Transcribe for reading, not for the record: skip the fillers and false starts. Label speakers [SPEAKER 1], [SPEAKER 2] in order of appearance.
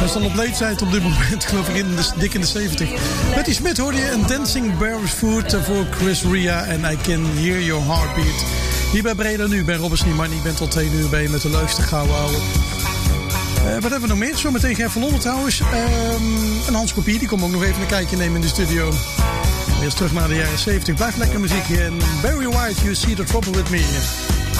[SPEAKER 1] is dan op leeftijd op dit moment, geloof ik, dik in de 70. Betty Smith hoorde je een Dancing Barefoot voor Chris Ria en I Can Hear Your Heartbeat. Hier bij Breda Nu, ben Robert Snieman. Ik ben tot 2 uur bij je met de leukste gouden ouwe. Wat hebben we nog meer? Zometeen Ger van Londen trouwens. En Hans Kopie, die komt ook nog even een kijkje nemen in de studio. Eerst terug naar de jaren 70. Blijf lekker muziek hier. En Barry White, You See the Trouble With Me.